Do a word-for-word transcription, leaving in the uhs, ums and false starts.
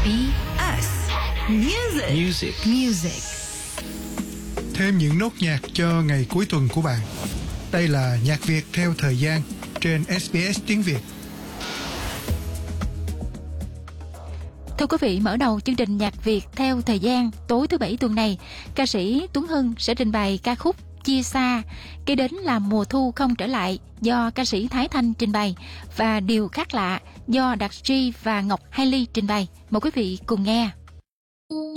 Copy us. Music. Music. Music. Thêm những nốt nhạc cho ngày cuối tuần của bạn. Đây là Nhạc Việt theo thời gian trên ét bê ét tiếng Việt. Thưa quý vị, mở đầu chương trình Nhạc Việt theo thời gian tối thứ Bảy tuần này, ca sĩ Tuấn Hưng sẽ trình bày ca khúc Chia Xa, kế đến là Mùa Thu Không Trở Lại do ca sĩ Thái Thanh trình bày và Điều Khác Lạ do Đạt G và Ngọc Hai Ly trình bày. Mời quý vị cùng nghe.